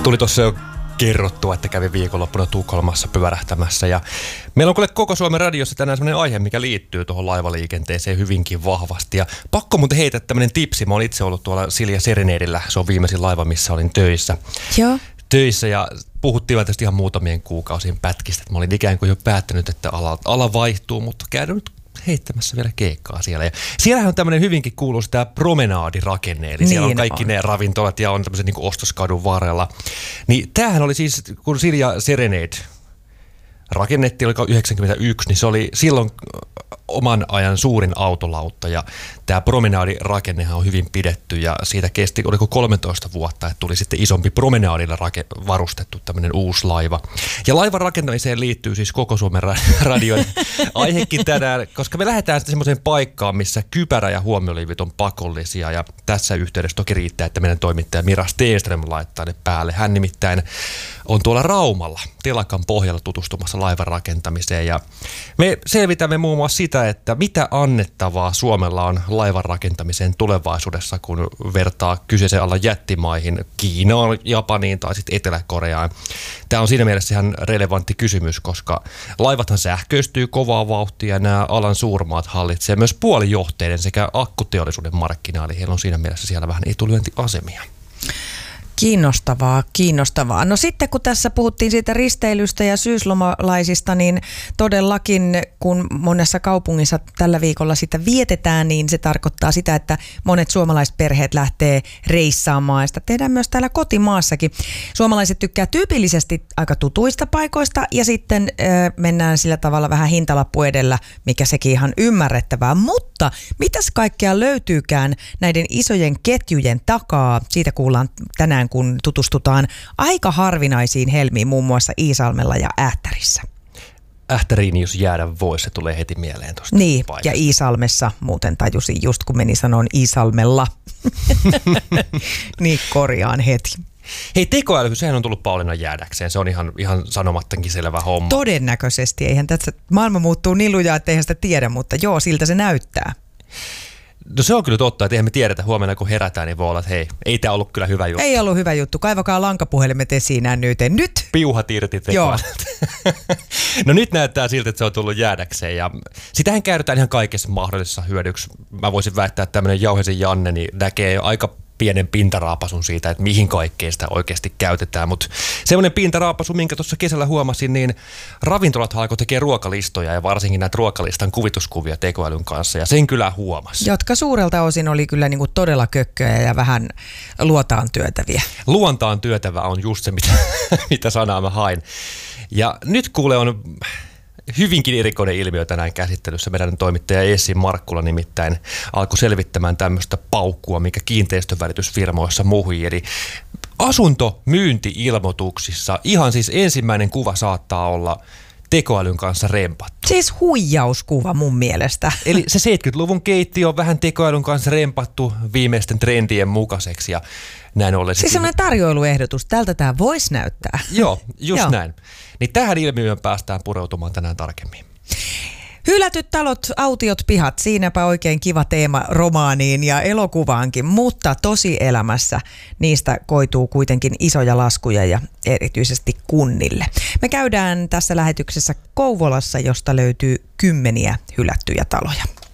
Tuli tuossa jo kerrottua, että kävi viikonloppuna Tukholmassa pyörähtämässä. Ja meillä on kuule koko Suomen radiossa tänään sellainen aihe, mikä liittyy tuohon laivaliikenteeseen hyvinkin vahvasti. Ja pakko muuten heitä tämmöinen tipsi. Mä oon itse ollut tuolla Silja Serenadella. Se on viimeisin laiva, missä olin töissä. Joo. Töissä ja puhuttiin tietysti ihan muutamien kuukausien pätkistä. Mä olin ikään kuin jo päättänyt, että ala vaihtuu, mutta käydään nyt heittämässä vielä keikkaa siellä. Ja siellähän on tämmöinen hyvinkin kuuluisa tämä promenaadirakenne, eli siellä on kaikki ne ravintolat ja on tämmöisen niin kuin ostoskadun varrella. Niin tämähän oli siis, kun Silja Serenade rakennettiin, oliko 91, niin se oli silloin oman ajan suurin autolautta ja tämä promenaadirakennehan on hyvin pidetty ja siitä kesti, oliko 13 vuotta, että tuli sitten isompi promenaadilla varustettu tämmöinen uusi laiva. Ja laivan rakentamiseen liittyy siis koko Suomen radion aihekin tänään, koska me lähdetään sitten semmoiseen paikkaan, missä kypärä ja huomioliivit on pakollisia ja tässä yhteydessä toki riittää, että meidän toimittaja Mira Stenström laittaa ne päälle. Hän nimittäin on tuolla Raumalla telakan pohjalla tutustumassa laivan rakentamiseen ja me selvitämme muun muassa sitä, että mitä annettavaa Suomella on laivan rakentamiseen tulevaisuudessa, kun vertaa kyseisen alan jättimaihin, Kiinaan, Japaniin tai sitten Etelä-Koreaan. Tämä on siinä mielessä ihan relevantti kysymys, koska laivathan sähköistyy kovaa vauhtia ja nämä alan suurmaat hallitsee myös puolijohteiden sekä akkuteollisuuden markkinaa, eli heillä on siinä mielessä siellä vähän etulyöntiasemia. Kiinnostavaa. No sitten kun tässä puhuttiin siitä risteilystä ja syyslomalaisista, niin todellakin kun monessa kaupungissa tällä viikolla sitä vietetään, niin se tarkoittaa sitä, että monet suomalaiset perheet lähtee reissaamaan. Ja sitä tehdään myös täällä kotimaassakin. Suomalaiset tykkää tyypillisesti aika tutuista paikoista ja sitten mennään sillä tavalla vähän hintalappu edellä, mikä sekin ihan ymmärrettävää. Mutta mitäs kaikkea löytyykään näiden isojen ketjujen takaa? Siitä kuullaan tänään, kun tutustutaan aika harvinaisiin helmiin, muun muassa Iisalmella ja Ähtärissä. Ähtäriin, jos jäädä voisi, se tulee heti mieleen tuosta niin, paikasta. Ja Iisalmessa, muuten tajusin just kun meni sanoon Iisalmella, niin korjaan heti. Hei, tekoäly, sehän on tullut Pauliinan jäädäkseen. Se on ihan sanomattankin selvä homma. Todennäköisesti. Eihän tässä maailma muuttuu niin lujaa, että eihän sitä tiedä, mutta joo, siltä se näyttää. No se on kyllä totta, että eihän me tiedetä huomenna, kun herätään, niin voi olla, että hei, ei tämä ollut kyllä hyvä juttu. Ei ollut hyvä juttu. Kaivakaa lankapuhelimet esiin nyt. Piuhat irti tekoälyltä. No nyt näyttää siltä, että se on tullut jäädäkseen ja sitähän käytetään ihan kaikessa mahdollisessa hyödyksi. Mä voisin väittää, että tämmöinen Jauhesen Janne niin näkee aika pienen pintaraapasun siitä, että mihin kaikkeen sitä oikeasti käytetään, mutta semmoinen pintaraapasu, minkä tuossa kesällä huomasin, niin ravintolat alkoi tekemään ruokalistoja ja varsinkin näitä ruokalistan kuvituskuvia tekoälyn kanssa ja sen kyllä huomasi. Jotka suurelta osin oli kyllä niin kuin todella kökköjä ja vähän luotaan työtäviä. Luontaan työtävä on just se, mitä sanaa mä hain. Ja nyt kuule on hyvinkin erikoinen ilmiö tänään käsittelyssä. Meidän toimittaja Essi Markkula nimittäin alkoi selvittämään tämmöistä paukkua, mikä kiinteistönvälitysfirmoissa muhii. Eli asuntomyynti-ilmoituksissa ihan siis ensimmäinen kuva saattaa olla tekoälyn kanssa rempattu. Siis huijauskuva mun mielestä. Eli se 70-luvun keittiö on vähän tekoälyn kanssa rempattu viimeisten trendien mukaiseksi ja näin ollen. Siis sellainen tarjoiluehdotus, tältä tämä voisi näyttää. Joo, just näin. Niin tähän ilmiöön päästään pureutumaan tänään tarkemmin. Hylätyt talot, autiot, pihat, siinäpä oikein kiva teema romaaniin ja elokuvaankin, mutta tosielämässä niistä koituu kuitenkin isoja laskuja ja erityisesti kunnille. Me käydään tässä lähetyksessä Kouvolassa, josta löytyy kymmeniä hylättyjä taloja.